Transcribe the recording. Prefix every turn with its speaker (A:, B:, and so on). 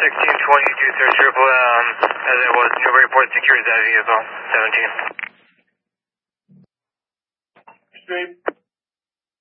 A: 1622 third triple, as it was, Newburyport secures that as well, 17.
B: Straight.